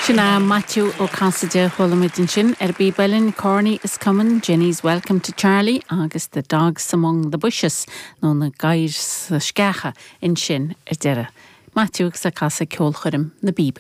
Sinna Matthew ó Caside Hulamidin sin Bíbelin Corny is coming, Jenny's welcome to Charlie, agus the dogs among the bushes, no na gair sa sceacha in sin dere. Matthew sa casa ceol churim na Bíbel.